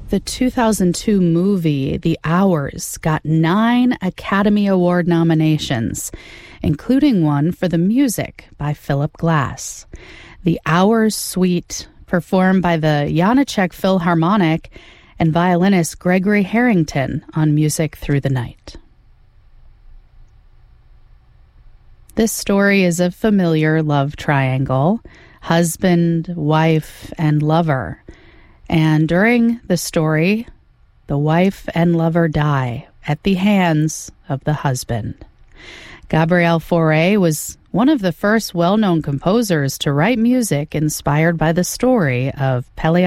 The 2002 movie, The Hours, got 9 Academy Award nominations, including one for the music by Philip Glass. The Hours Suite, performed by the Janacek Philharmonic and violinist Gregory Harrington on Music Through the Night. This story is a familiar love triangle, husband, wife, and lover. And during the story, the wife and lover die at the hands of the husband. Gabriel Fauré was one of the first well-known composers to write music inspired by the story of Pelléas